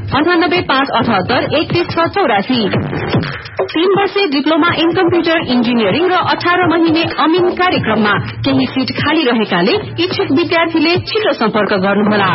9857781684। 3 वर्षे diploma in computer engineering र 18 महिने अमिन कार्यक्रममा केही सीट खाली रहेकाले इच्छुक विद्यार्थीले छिटो सम्पर्क गर्नुहोला।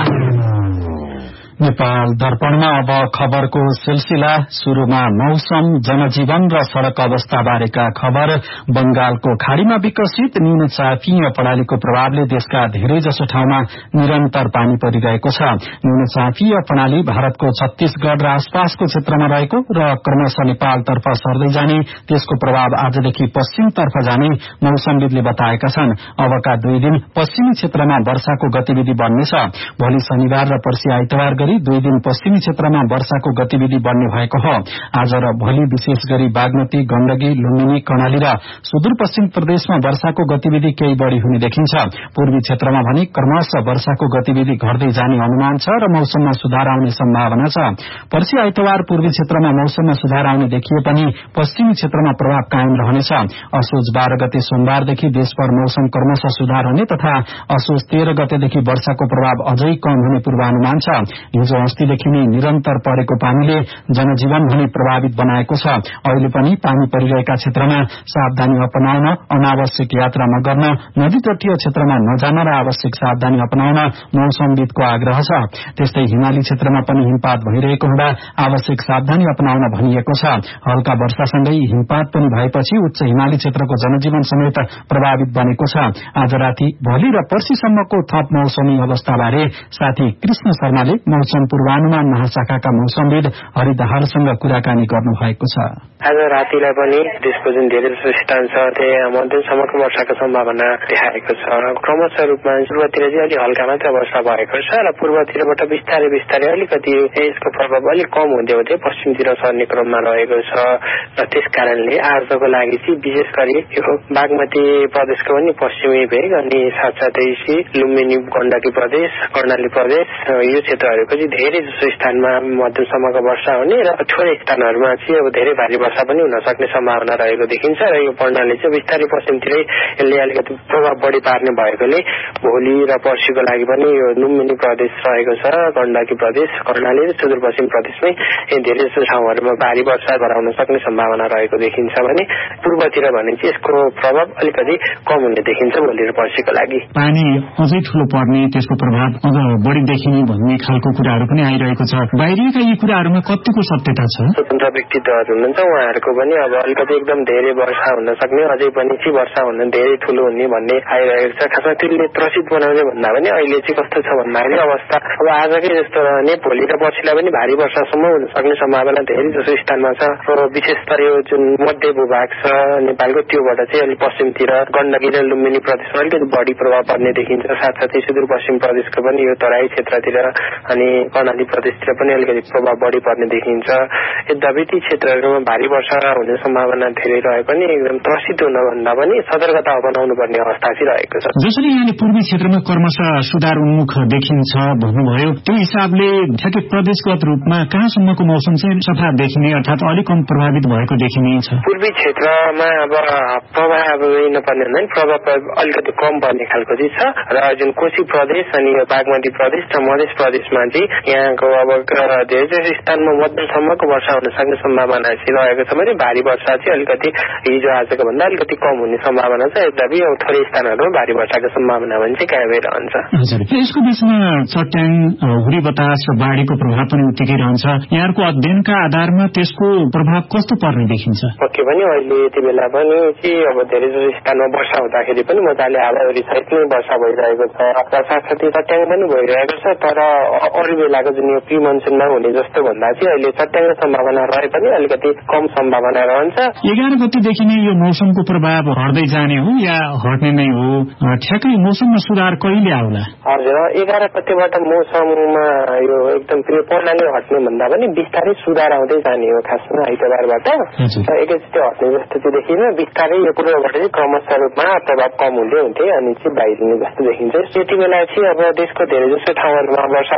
नेपाल दर्पणमा अब खबरको सिलसिला। शुरूमा मौसम, जनजीवन र सड़क अवस्था बारेका खबर। बंगालको खाड़ीमा विकसित न्यून चापिय प्रणालीको प्रभावले देशका धेरैजसो ठाउँमा निरन्तर पानी परिरहेको छ। न्यून चापिय प्रणाली भारतको छत्तीसगढ़ र आसपासको क्षेत्रमा रहेको र क्रमशः नेपालतर्फ सर्दै जाने, त्यसको प्रभाव आजदेखि पश्चिमतर्फ जाने मौसमविदले बताएका छन्। अबका 2 दिन पश्चिमी क्षेत्रमा वर्षाको गतिविधि बढ्नेछ। भोलि शनिबार र पर्सि आइतबार 2 दिन पश्चिमी क्षेत्रमा वर्षाको गतिविधि बढ्ने भएको हो। आज र भोलि विशेष गरी बागमती, गण्डकी, लुम्बिनी, कर्णाली र सुदूरपश्चिम प्रदेशमा वर्षाको गतिविधि केही बढ़ी हुने देखिन्छ। पूर्वी क्षेत्रमा भने क्रमशः वर्षाको गतिविधि घट्दै जाने अनुमान छ र मौसममा सुधार आउने सम्भावना छ। पर्सि आइतबार पूर्वी क्षेत्रमा मौसममा सुधार आउने देखिए पनि पश्चिमी क्षेत्रमा प्रभाव कायम रहनेछ। असोज 12 गते सोमबारदेखि देशभर मौसम क्रमशः सुधार हुने तथा असोज 13 गतेदेखि वर्षाको प्रभाव अझै कम हुने पूर्वानुमान छ। हिजो अस्तिदेखि नै निरन्तर परेको पानीले जनजीवन भने प्रभावित बनाएको छ। अहिले पनि पानी परिरहेका क्षेत्रमा सावधानी अपनाउन, अनावश्यक यात्रा नगर्न, नदी तटीय क्षेत्रमा नजान र आवश्यक सावधानी अपनाउन मौसमविदको आग्रह छ। त्यस्तै हिमाली क्षेत्रमा पनि हिमपात भइरहेको हुँदा आवश्यक सावधानी अपनाउन भनिएको छ। हल्का वर्षासँगै हिमपात पनि भएपछि उच्च हिमाली क्षेत्रको जनजीवन समेत प्रभावित बनेको छ। आज राति, भोलि र पर्सिसम्मको थप मौसमी अवस्थाबारे साथी कृष्ण शर्माले मौसम पूर्वानुमान महाशाखाका मौसमविद हरि दाहालसँग कुराकानी गर्नुभएको छ। आज रातिलाई पनि देशको जुन धेरै जसो स्थान छ त्यहाँ मध्यमसम्मको वर्षाको सम्भावना देखाएको छ। क्रमशः रूपमा पूर्वतिर चाहिँ अलिक हल्का मात्र वर्षा भएको छ र पूर्वतिरबाट बिस्तारै बिस्तारै अलिकति यसको प्रभाव अलिक कम हुँदै हुँदै पश्चिमतिर सर्ने क्रममा रहेको छ र त्यस कारणले आजको लागि चाहिँ विशेष गरी यो बागमती प्रदेशको पनि पश्चिमी भेग अनि साथसाथै लुम्बिनी, गण्डकी प्रदेश, कर्णाली प्रदेश यो क्षेत्रहरूको चाहिँ धेरै जसो स्थानमा मध्यमसम्मको वर्षा हुने र थोरै स्थानहरूमा चाहिँ अब धेरै भारी वर्षा पनि हुन सक्ने सम्भावना रहेको देखिन्छ र यो प्रणाली चाहिँ बिस्तारै पश्चिमतिरै यसले अलिकति प्रभाव बढी पार्ने भएकोले भोलि र पर्सिको लागि पनि यो लुम्बिनी प्रदेश रहेको छ, गण्डकी प्रदेश, कर्णाली र सुदूरपश्चिम प्रदेशमै धेरै जसो ठाउँहरूमा भारी वर्षा गराउन सक्ने सम्भावना रहेको देखिन्छ भने पूर्वतिर भने चाहिँ यसको प्रभाव अलिकति कम हुने देखिन्छ भोलि र पर्सिको लागि। पानी अझै ठूलो पर्ने, त्यसको प्रभाव अझ बढी देखिने भन्ने खालको कुराहरू पनि आइरहेको छ। बाहिरिएका यी कुराहरूमा कतिको सत्यता छ? स्वतन्त्र व्यक्तित्वहरू हुनुहुन्छ, उहाँहरूको पनि अब अलिकति एकदम धेरै वर्षा हुन सक्ने, अझै पनि चाहिँ वर्षा हुन धेरै ठूलो हुने भन्ने आइरहेको छ। खासमा त्यसले त्रसित बनाउने भन्दा पनि अहिले चाहिँ कस्तो छ भन्दाखेरि अवस्था अब आजकै जस्तो रहने, भोलि र पर्सिलाई पनि भारी वर्षासम्म हुन सक्ने सम्भावना धेरै जसो स्थानमा छ। विशेष गरी यो जुन मध्य भूभाग छ नेपालको त्योबाट चाहिँ अलिक पश्चिमतिर गण्डकी र लुम्बिनी प्रदेशमा अलिकति बढी प्रभाव पर्ने देखिन्छ। साथसाथै सुदूरपश्चिम प्रदेशको पनि यो तराई क्षेत्रतिर अनि कर्णाली प्रदेशतिर पनि अलिकति प्रभाव बढी पर्ने देखिन्छ। यद्यपि ती क्षेत्रहरूमा भारी वर्षा हुने सम्भावना धेरै रहे पनि एकदम त्रसित हुन भन्दा पनि सतर्कता अपनाउनु पर्ने अवस्था चाहिँ रहेको छ। जसरी यहाँले पूर्वी क्षेत्रमा क्रमशः सुधार उन्मुख देखिन्छ भन्नुभयो, त्यो हिसाबले ठ्याक्कै प्रदेशगत रूपमा कहाँसम्मको मौसम चाहिँ सफा देखिने अर्थात अलिक कम प्रभावित भएको देखिने छ? पूर्वी क्षेत्रमा अब प्रभाव नपर्ने भन्दा प्रभाव अलिकति कम पर्ने खालको चाहिँ छ र जुन कोशी प्रदेश अनि बागमती प्रदेश र मध्य प्रदेशमा चाहिँ यहाँको अब धेरै जसो स्थानमा मध्यमसम्मको वर्षा हुन सक्ने सम्भावना चाहिँ रहेको छ भने भारी वर्षा चाहिँ अलिकति हिजो आजको भन्दा अलिकति कम हुने सम्भावना छ। यद्यपि अब थोरै स्थानहरूमा भारी वर्षाको सम्भावना भने चाहिँ कायमै रहन्छ। यसको बीचमा चट्याङ, हुरी बतास र बाढीको प्रभाव पनि उत्तिकै रहन्छ। यहाँको अध्ययनका आधारमा त्यसको प्रभाव कस्तो पर्ने देखिन्छ? पक्कै पनि अहिले यति बेला पनि चाहिँ अब धेरै जसो स्थानमा वर्षा हुँदाखेरि पनि मजाले हावाहुरी सहित नै वर्षा भइरहेको छ र साथसाथै चट्याङ पनि भइरहेको छ। तर अरू बेलाको जुन यो प्री मनसुनमा हुने जस्तो भन्दा चाहिँ अहिले चट्याङको सम्भावना रहे पनि अलिकति कम सम्भावना रहन्छ। 11 गतेदेखि नै यो मौसमको प्रभाव हट्दै जाने हो या हट्ने नै हो? ठ्याक्कै मौसममा सुधार कहिले आउला? हजुर, 11 गतेबाट मौसममा यो एकदम पूर्णले हट्ने भन्दा पनि बिस्तारै सुधार आउँदै जाने हो। खासमा आइतबारबाट एकैचोटि हट्ने जस्तो चाहिँ देखिन, बिस्तारै यो पूर्वबाट चाहिँ क्रमशः रूपमा प्रभाव कम हुँदै हुँदै अनि चाहिँ बाहिरिने जस्तो देखिन्छ। यति बेला चाहिँ अब देशको धेरै जसो ठाउँहरूमा वर्षा भइरहेको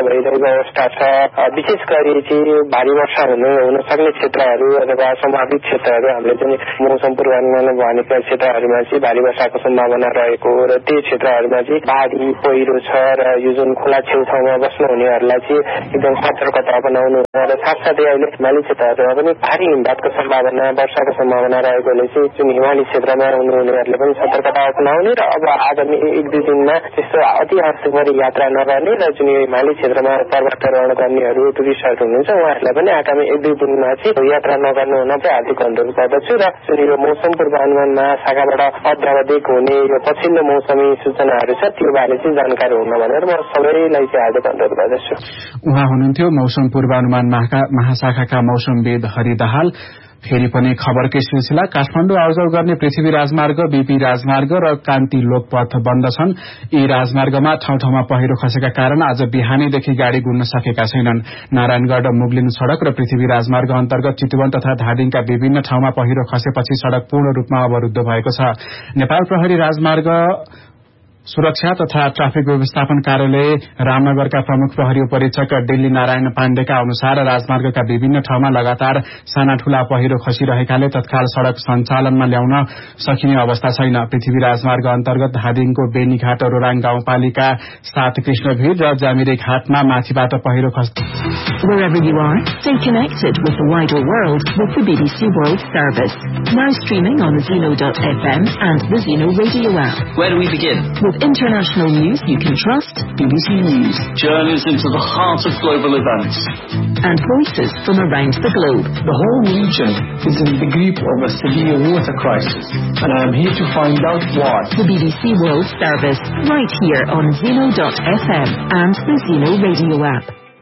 व्यवस्था छ। विशेष गरी चाहिँ भारी वर्षा हुन सक्ने क्षेत्रहरू अथवा सम्भावित क्षेत्रहरू हामीले चाहिँ मौसम पूर्वानुमान भनेका क्षेत्रहरूमा चाहिँ भारी वर्षाको सम्भावना रहेको र त्यो क्षेत्रहरूमा चाहिँ बाढी पहिरो छ र यो जुन खोला छेउछाउमा बस्नुहुनेहरूलाई चाहिँ एकदम सतर्कता अपनाउनु र साथसाथै अहिले हिमाली क्षेत्रहरूमा पनि भारी हिमपातको सम्भावना वर्षाको सम्भावना रहेकोले चाहिँ जुन हिमाली क्षेत्रमा हुनुहुनेहरूले पनि सतर्कता अपनाउने र अब आगामी 1-2 दिनमा त्यस्तो अति आवश्यक परि यात्रा नगर्ने र जुन यो हिमाली क्षेत्रमा पर्वतारोहण गर्नेहरू टुरिस्टहरू हुनुहुन्छ उहाँहरूलाई पनि आगामी 1-2 दिनमा चाहिँ यात्रा नगर्नु हुन चाहिँ हार्दिक अनुरोध गर्दछु र जुन यो मौसम पूर्वानुमान महाशाखाबाट अद्यावधिक हुने यो पछिल्लो मौसमी सूचनाहरू छ त्यो बारे चाहिँ जानकारी हुन भनेर म सबैलाई चाहिँ हार्दिक अनुरोध गर्दछु। उहाँ हुनुहुन्थ्यो मौसम पूर्वानुमान महाशाखाका मौसमविद हरि दाहाल। फेरि पनि खबरकै सिलसिला। काठमाडौँ आउजाउ गर्ने पृथ्वी राजमार्ग, बीपी राजमार्ग र कान्ति लोकपथ बन्द छन्। यी राजमार्गमा ठाउँ ठाउँमा पहिरो खसेका कारण आज बिहानैदेखि गाड़ी गुड्न सकेका छैनन्। नारायणगढ़ मुगलिन सड़क र पृथ्वी राजमार्ग अन्तर्गत चितवन तथा धादिङका विभिन्न ठाउँमा पहिरो खसेपछि सड़क पूर्ण रूपमा अवरुद्ध भएको छ। नेपाल प्रहरी राजमार्ग सुरक्षा तथा ट्राफिक व्यवस्थापन कार्यालय रामनगरका प्रमुख प्रहरी उपरीक्षक दिल्ली नारायण पाण्डेका अनुसार राजमार्गका विभिन्न ठाउँमा लगातार साना ठूला पहिरो खसिरहेकाले तत्काल सड़क सञ्चालनमा ल्याउन सकिने अवस्था छैन। पृथ्वी राजमार्ग अन्तर्गत धादिङको बेनीघाट रोराङ गाउँपालिका 7 कृष्णभिर र जामिरे घाटमा माथिबाट पहिरो Wherever you are, stay connected with the wider world with the BBC World Service. Now streaming on Zeno.fm and the Zeno radio app. Where do we begin? With international news you can trust, BBC News. Journeys into the heart of global events. And voices from around the globe. The whole region is in the grip of a severe water crisis, and I am here to find out why. The BBC World Service, right here on Zeno.fm and the Zeno radio app.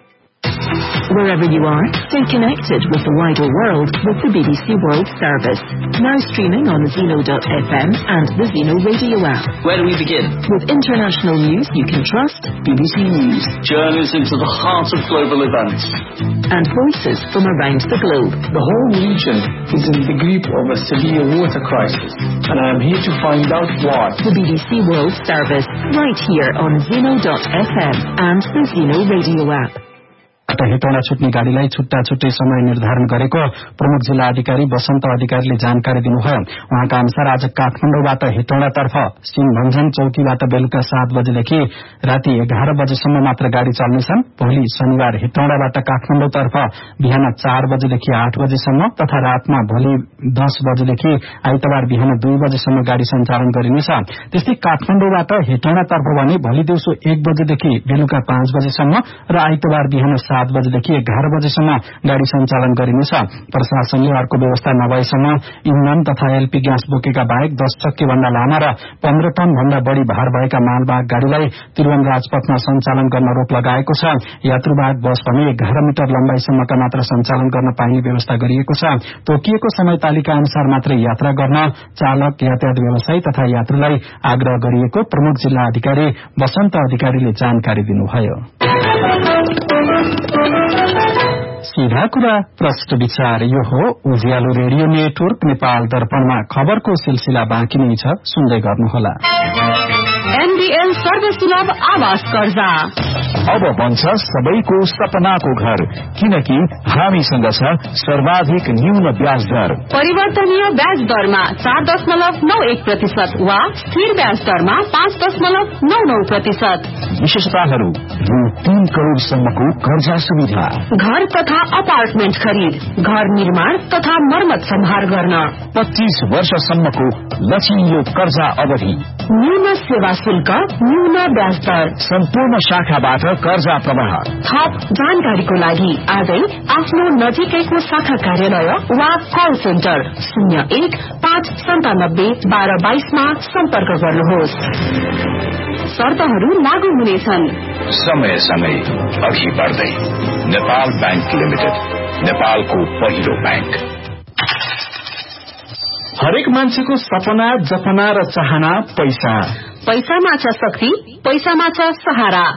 Wherever you are, stay connected with the wider world with the BBC World Service. Now streaming on Zeno.fm and the Zeno radio app. Where do we begin? With international news you can trust, BBC News. Journeys into the heart of global events. And voices from around the globe. The whole region is in the grip of a severe water crisis, and I am here to find out why. The BBC World Service, right here on Zeno.fm and the Zeno radio app. Hetauda छुट्ने गाड़ीलाई छुट्टा छुट्टै समय निर्धारण गरेको प्रमुख जिल्ला अधिकारी वसन्त अधिकारीले जानकारी दिनुभयो। उहाँका अनुसार आज काठमाडौँबाट हेटौँडातर्फ सिंहभञ्जन चौकीबाट बेलुका 7 बजेदेखि राति 11 बजेसम्म मात्र गाड़ी चल्नेछन्। भोलि शनिबार हेटौँडाबाट काठमाडौँतर्फ बिहान 4 बजेदेखि 8 बजेसम्म तथा रातमा भोलि 10 बजेदेखि आइतबार बिहान 2 बजेसम्म गाड़ी सञ्चालन गरिनेछ। त्यस्तै काठमाडौँबाट हेटौँडातर्फ भने भोलि दिउँसो 1 बजेदेखि बेलुका 5 बजेसम्म र आइतबार बिहान 7 बजेदेखि 11 बजेसम्म गाड़ी सञ्चालन गरिनेछ। प्रशासनले अर्को व्यवस्था नभएसम्म इन्धन तथा एलपी ग्यास बोकेका बाहेक 10 चक्के भन्दा लामा र 15 टन भन्दा बढ़ी भार भएका मालवाहक गाड़ीलाई त्रिभुवन राजपथमा सञ्चालन गर्न रोक लगाएको छ। यात्रुवाहक बस भने 11 मिटर लम्बाईसम्मका मात्र सञ्चालन गर्न पाइने व्यवस्था गरिएको छ। तोकिएको समय तालिका अनुसार मात्र यात्रा गर्न चालक, यातायात व्यवसायी तथा यात्रुलाई आग्रह गरिएको प्रमुख जिल्ला अधिकारी वसन्त अधिकारीले जानकारी दिनुभयो। सीधा कुरा प्रश्न विचार, यो हो उज्यालो रेडियो नेटवर्क नेपाल दर्पणमा खबरको सिलसिला बाँकी नै छ, सुन्दै गर्नुहोला। एनबीएल सर्वसुलभ आवास कर्जा अब बन्छ सबैको सपनाको घर, किनकि हामीसँग छ सर्वाधिक न्यून ब्याज दर। परिवर्तनीय ब्याज दरमा 4.91% वा स्थिर ब्याज दरमा 5.99%। विशेषताहरू: रु 3 करोड़सम्मको कर्जा सुविधा, घर तथा अपार्टमेन्ट खरिद, घर निर्माण तथा मर्मत सम्हार गर्न, 25 वर्षसम्मको लचिलो कर्जा अवधि, न्यून सेवा शुल्क, न्यून ब्याज दर, सम्पूर्ण शाखाबाट कर्जा प्रवाह। थप जानकारीको लागि आजै आफ्नो नजिकैको शाखा कार्यालय वा कल सेन्टर 01-597-1222 मा सम्पर्क गर्नुहोस्। शर्तहरू लागू हुनेछन्। समय अघि बढ्दै नेपाल बैंक लिमिटेड, नेपालको पहिलो बैंक। हरेक मान्छेको सपना, जपना र चाहना पैसा। पैसामा छ शक्ति, पैसामा छ सहारा।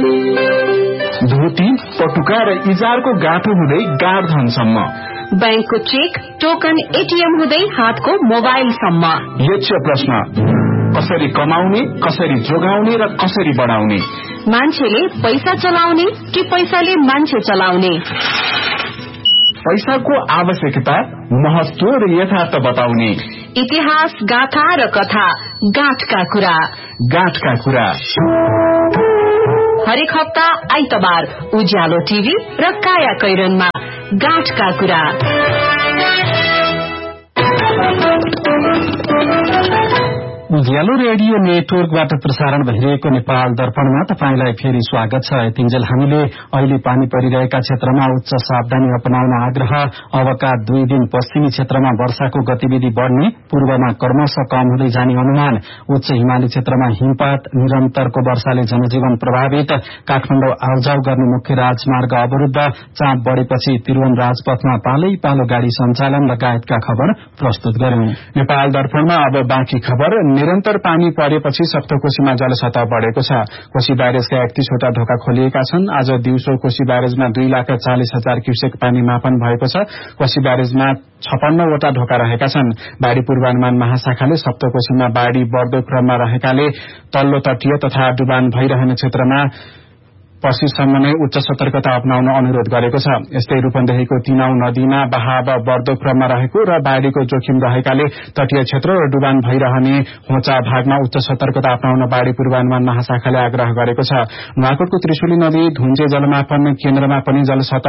धोती, पटुका र इजारको गाँठो हुँदै गाडधनसम्म, बैंकको चेक, टोकन, एटीएम हुँदै हातको मोबाइलसम्म। यक्ष प्रश्न: कसरी कमाउने, कसरी जोगाउने र कसरी बढाउने? मान्छेले पैसा चलाउने कि पैसाले मान्छे चलाउने? पैसाको आवश्यकता, महत्व र यथार्थ बताउने। इतिहास, गाथा र कथा, गाँठका कुरा। गाँठका कुरा हरेक हप्ता आइतबार उज्यालो टिभी र काया कैरनमा गाँठका कुरा। उज्यालो रेडियो नेटवर्कबाट प्रसारण भइरहेको नेपाल दर्पणमा तपाईंलाई फेरि स्वागत छ। यतिन्जेल हामीले अहिले पानी परिरहेका क्षेत्रमा उच्च सावधानी अपनाउन आग्रह, अबका 2 दिन पश्चिमी क्षेत्रमा वर्षाको गतिविधि बढ़ने, पूर्वमा क्रमशः कम हुँदै जाने अनुमान, उच्च हिमाली क्षेत्रमा हिमपात, निरन्तरको वर्षाले जनजीवन प्रभावित, काठमाडौँ आउजाउ गर्ने मुख्य राजमार्ग अवरुद्ध, चाप बढ़ेपछि त्रिभुवन राजपथमा पालै पालो गाड़ी सञ्चालन लगायतका खबर प्रस्तुत गर्यौं। नेपाल दर्पणमा अब बाँकी खबर। निरन्तर पानी परेपछि सप्तकोशीमा जलसतह बढ़ेको छ। कोशी ब्यारेजका 31 वटा ढोका खोलिएका छन्। आज दिउँसो कोशी ब्यारेजमा 2,40,000 क्युसेक पानी मापन भएको छ। कोशी ब्यारेजमा 56 वटा ढोका रहेका छन्। बाढ़ी पूर्वानुमान महाशाखाले सप्तकोशीमा बाढ़ी बढ़दो क्रममा रहेकाले तल्लो तटीय तथा डुबान भइरहने क्षेत्रमा पछिसम्म नै उच्च सतर्कता अपनाउन अनुरोध गरेको छ। यस्तै रूपन्देहीको तिनाउ नदीमा बहाव बढ़दो क्रममा रहेको र बाढ़ीको जोखिम रहेकाले तटीय क्षेत्र र डुबान भइरहने होचा भागमा उच्च सतर्कता अपनाउन बाढ़ी पूर्वानुमान महाशाखाले आग्रह गरेको छ। नुवाकोटको त्रिशुली नदी धुन्जे जलमापन केन्द्रमा पनि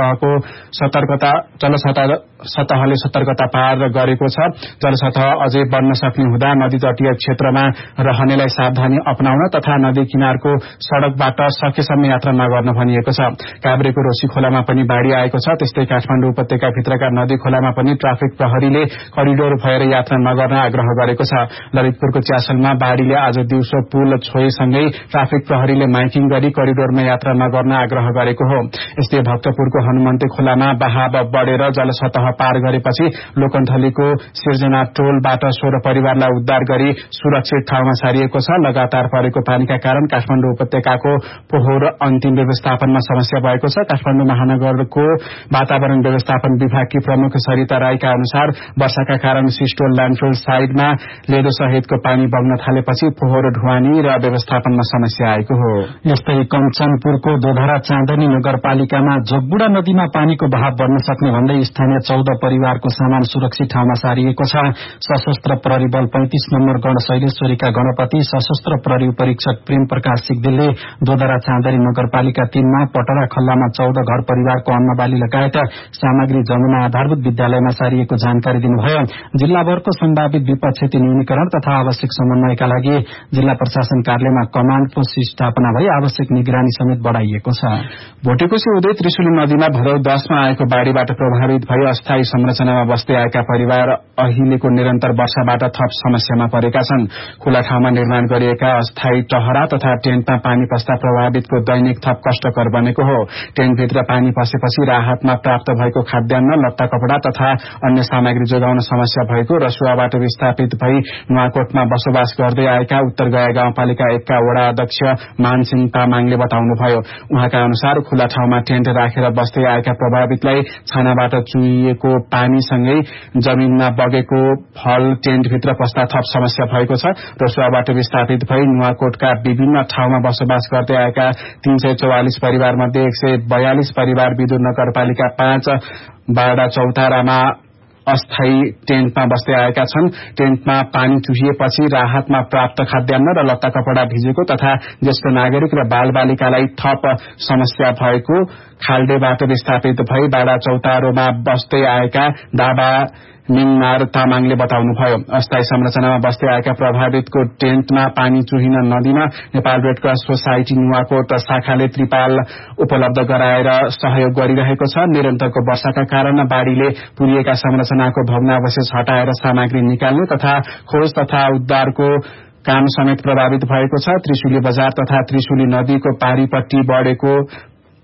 जलसतहले सतर्कता पार गरेको छ। जलसतह अझै बढ़न सक्ने हुँदा नदी तटीय क्षेत्रमा रहनेलाई सावधानी अपनाउन तथा नदी किनारको सड़कबाट सकेसम्म यात्रा गर्न भनिएको छ। काभ्रेको रोशी खोलामा पनि बाढ़ी आएको छ। त्यस्तै काठमाडौँ उपत्यका भित्रका नदी खोलामा पनि ट्राफिक प्रहरीले करिडोर भएर यात्रा नगर्न आग्रह गरेको छ। ललितपुरको च्यासलमा बाढ़ीले आज दिउँसो पुल छोएसँगै ट्राफिक प्रहरीले माइकिङ गरी करिडोरमा यात्रा नगर्न आग्रह गरेको हो। यस्तै भक्तपुरको हनुमन्ते खोलामा बहाव बढ़ेर जलसतह पार गरेपछि लोकन्थलीको सिर्जना टोलबाट 16 परिवारलाई उद्धार गरी सुरक्षित ठाउँमा सारिएको छ। लगातार परेको पानीका कारण काठमाडौँ उपत्यकाको पोहोर अन्तिम व्यवस्थापनमा समस्या भएको छ। काठमाडौँ महानगरको वातावरण व्यवस्थापन विभागकी प्रमुख सरिता राईका अनुसार वर्षाका कारण सिस्टोल ल्यान्डफिल साइडमा लेदो सहितको पानी बग्न थालेपछि फोहोर ढुवानी र व्यवस्थापनमा समस्या आएको हो। यस्तै कञ्चनपुरको दोधरा चाँदनी नगरपालिकामा जोगबुढा नदीमा पानीको बहाव बढ़न सक्ने भन्दै स्थानीय 14 परिवारको सामान सुरक्षित ठाउँमा सारिएको छ। सशस्त्र प्रहरी बल 35 नम्बर गण शैलेश्वरीका गणपति सशस्त्र प्रहरी परीक्षक प्रेम प्रकाश सिगदेलले दोधरा चाँदनी नगरपालिका 3 मा पटरा खल्लामा 14 घर परिवारको अन्नबाली लगायत सामग्री जमुना आधारभूत विद्यालयमा सारिएको जानकारी दिनुभयो। जिल्लाभरको सम्भावित विपद क्षति न्यूनीकरण तथा आवश्यक समन्वयका लागि जिल्ला प्रशासन कार्यालयमा कमाण्ड पोस्ट स्थापना भई आवश्यक निगरानी समेत बढ़ाइएको छ। भोटेकोशी उदय त्रिशुली नदीमा भदौ 10 मा आएको बाढ़ीबाट प्रभावित भई अस्थायी संरचनामा बस्दै आएका परिवार अहिलेको निरन्तर वर्षाबाट थप समस्यामा परेका छन्। खुला ठाउँमा निर्माण गरिएका अस्थायी टहरा तथा टेन्टमा पानी पस्दा प्रभावितको दैनिक थप कष्टकर बनेको हो। टेन्टभित्र पानी पसेपछि राहतमा प्राप्त भएको खाद्यान्न, लत्ता कपड़ा तथा अन्य सामग्री जोगाउन समस्या भएको रसुवाबाट विस्थापित भई नुवाकोटमा बसोबास गर्दै आएका उत्तर गया गाउँपालिका 1 का वडा अध्यक्ष मानसिंह तामाङले बताउनुभयो। उहाँका अनुसार खुला ठाउँमा टेन्ट राखेर बस्दै आएका प्रभावितलाई छानाबाट चुहिएको पानीसँगै जमिनमा बगेको फल टेन्टभित्र पस्दा थप समस्या भएको छ। रसुवाबाट विस्थापित भई नुवाकोटका विभिन्न ठाउँमा बसोबास गर्दै आएका 344 परिवार मध्ये 142 परिवार विदुर नगरपालिका 5 बाडा चौतारामा अस्थायी टेन्टमा बस्दै आएका छन्। टेन्टमा पानी चुहिएपछि राहतमा प्राप्त खाद्यान्न र लत्ता कपड़ा भिजेको तथा ज्येष्ठ नागरिक र बालबालिकालाई थप समस्या भएको खाल्डेबाट विस्थापित भई बाडा चौतारोमा बस्दै आएका दाबा निङनार तामाङले बताउनुभयो। अस्थायी संरचनामा बस्दै आएका प्रभावितको टेन्टमा पानी चुहिन नदिन Nepal red cross society Nuwakot शाखाले त्रिपाल उपलब्ध गराएर सहयोग गरिरहेको छ। निरन्तरको वर्षाका कारण बाढ़ीले पुरिएका संरचनाको भग्नावशेष हटाएर सामग्री निकाल्ने तथा खोज तथा उद्धारको काम समेत प्रभावित भएको छ। त्रिशुली बजार तथा त्रिशुली नदीको पारीपट्टि बढेको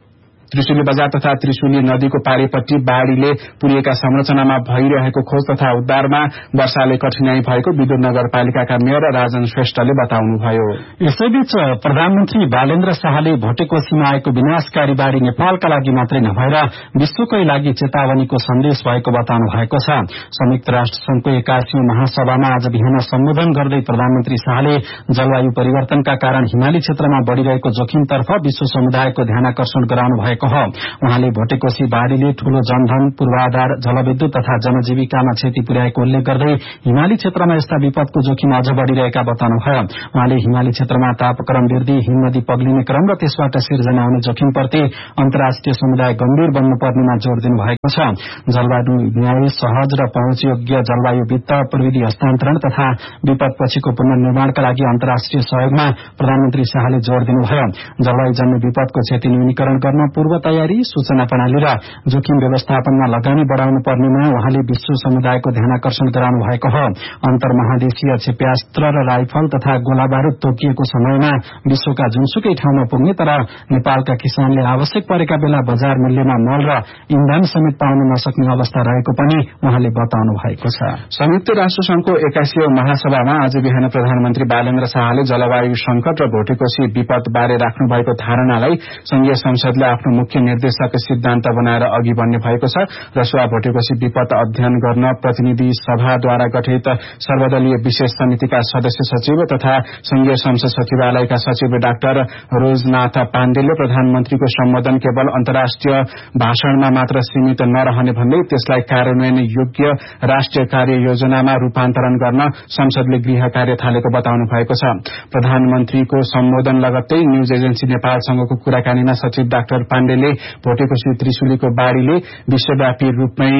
त्रिशुली बजार तथा त्रिशुली नदीको पारीपट्टि बाढ़ीले पुरिएका संरचनामा भइरहेको खोज तथा उद्धारमा वर्षाले कठिनाई भएको विदुर नगरपालिकाका मेयर राजन श्रेष्ठले बताउनुभयो। यसैबीच प्रधानमन्त्री बालेन्द्र शाहले भोटेकोशीमा आएको विनाशकारी बाढ़ी नेपालका लागि मात्रै नभएर विश्वकै लागि चेतावनीको सन्देश भएको बताउनु भएको छ। संयुक्त राष्ट्र संघको 81औं महासभामा आज बिहान सम्बोधन गर्दै प्रधानमन्त्री शाहले जलवायु परिवर्तनका कारण हिमाली क्षेत्रमा बढ़िरहेको जोखिमतर्फ विश्व समुदायको ध्यानाकर्षण गराउनु भएको हो। उहाँले भोटेकोशी बाढ़ीले ठूलो जनधन, पूर्वाधार, जलविद्युत तथा जनजीविकामा क्षति पुर्याएको उल्लेख गर्दै हिमाली क्षेत्रमा यस्ता विपदको जोखिम अझ बढ़िरहेका बताउनुभयो। उहाँले हिमाली क्षेत्रमा तापक्रम वृद्धि, हिमनदी पग्लिने क्रम र त्यसबाट सिर्जना हुने जोखिमप्रति अन्तर्राष्ट्रिय समुदाय गम्भीर बन्नुपर्नेमा जोड़ दिनु भएको छ। जलवायु न्याय, सहज र पहुँचयोग्य जलवायु वित्त, प्रविधि हस्तान्तरण तथा विपदपछिको पुनर्निर्माणका लागि अन्तर्राष्ट्रिय सहयोगमा प्रधानमन्त्री शाहले जोड़ दिनुभयो। जलवायुजन्य विपदको क्षति न्यूनीकरण गर्न पूर्व तयारी, सूचना प्रणाली र जोखिम व्यवस्थापनमा लगानी बढ़ाउनु पर्नेमा उहाँले विश्व समुदायको ध्यानाकर्षण गराउनु भएको हो। अन्तर्महादेशीय क्षेप्यास्त्र र राइफल तथा गोला बारूद तोकिएको समयमा विश्वका जुनसुकै ठाउँमा पुग्ने तर नेपालका किसानले आवश्यक परेका बेला बजार मूल्यमा मल र इन्धन समेत पाउन नसक्ने अवस्था रहेको पनि उहाँले बताउनु भएको छ। संयुक्त राष्ट्र संघको 81औं महासभामा आज बिहान प्रधानमन्त्री बालेन्द्र शाहले जलवायु संकट र भोटेकोशी विपद बारे राख्नु भएको धारणालाई संघीय संसदले आफ्नो मुख्य निर्देशक सिद्धान्त बनाएर अघि बढ्ने भएको छ। रसुवा भोटेकोशी विपद अध्ययन गर्न प्रतिनिधि सभाद्वारा गठित सर्वदलीय विशेष समितिका सदस्य सचिव तथा संघीय संसद सचिवालयका सचिव डाक्टर रोजनाथ पाण्डेले प्रधानमन्त्रीको सम्बोधन केवल अन्तर्राष्ट्रिय भाषणमा मात्र सीमित नरहने भन्दै त्यसलाई कार्यान्वयन योग्य राष्ट्रिय कार्य योजनामा रूपान्तरण गर्न संसदले गृह कार्य थालेको बताउनु भएको छ। प्रधानमन्त्रीको सम्बोधन लगत्तै न्यूज एजेन्सी नेपालसँगको कुराकानीमा सचिव डाक्टर पाण्डेले भोटेकोशी त्रिशुलीको बाढ़ीले विश्वव्यापी रूपमै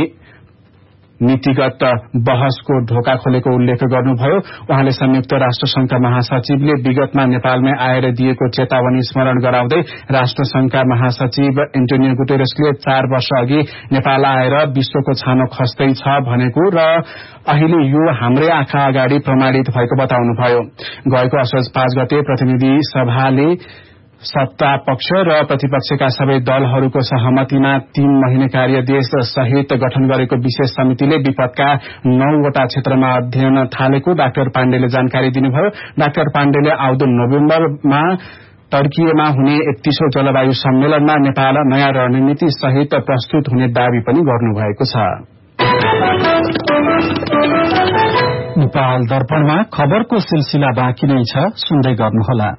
नीतिगत बहसको ढोका खोलेको उल्लेख गर्नुभयो। उहाँले संयुक्त राष्ट्र संघका महासचिवले विगतमा नेपालमै आएर दिएको चेतावनी स्मरण गराउँदै राष्ट्र संघका महासचिव एन्टोनियो गुटेरेसले 4 वर्ष अघि नेपाल आएर विश्वको छानो खस्दै छ भनेको र अहिले यो हाम्रै आँखा अगाडि प्रमाणित भएको बताउनुभयो। गएको असोज 5 गते प्रतिनिधि सभाले सत्ता पक्ष र प्रतिपक्षका सबै दलहरूको सहमतिमा 3 महिने कार्यदेश सहित गठन गरेको विशेष समितिले विपदका 9 वटा क्षेत्रमा अध्ययन थालेको डाक्टर पाण्डेले जानकारी दिनुभयो। डाक्टर पाण्डेले आउँदो नोभेम्बरमा टर्कीमा हुने 31औं जलवायु सम्मेलनमा नेपाल नयाँ रणनीति सहित प्रस्तुत हुने दावी पनि गर्नुभएको छ। नेपाल दर्पणमा खबरको सिलसिला बाँकी नै छ, सुन्दै गर्नुहोला।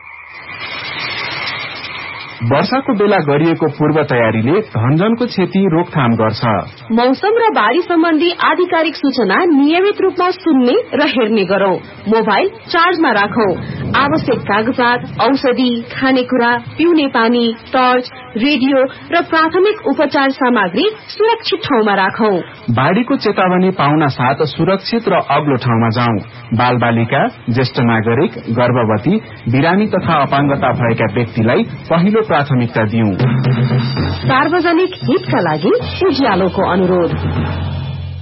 वर्षाको बेला गरिएको पूर्व तयारीले धनजनको क्षति रोकथाम गर्छ। मौसम र बाढ़ी सम्बन्धी आधिकारिक सूचना नियमित रूपमा सुन्ने र हेर्ने गरौं। मोबाइल चार्जमा राखौं। आवश्यक कागजात, औषधि, खानेकुरा, पिउने पानी, टर्च, रेडियो र प्राथमिक उपचार सामग्री सुरक्षित ठाउँमा राखौं। बाढ़ीको चेतावनी पाउन साथ सुरक्षित र अग्लो ठाउँमा जाउँ। बाल बालिका, ज्येष्ठ नागरिक, गर्भवती, बिरामी तथा अपाङ्गता भएका व्यक्तिलाई पहिलो प्राथमिकता दिउँ। सार्वजनिक हितका लागि उज्यालोको अनुरोध।